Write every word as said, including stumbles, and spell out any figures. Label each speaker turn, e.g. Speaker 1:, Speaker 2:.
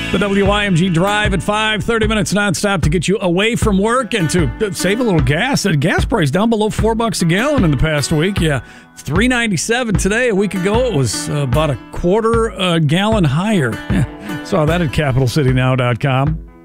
Speaker 1: The W I M G Drive at five, thirty minutes nonstop to get you away from work and to save a little gas. The gas price down below four bucks a gallon in the past week. Yeah, three ninety-seven today. A week ago, it was uh, about a quarter uh, gallon higher. Yeah. Saw that at capital city now dot com.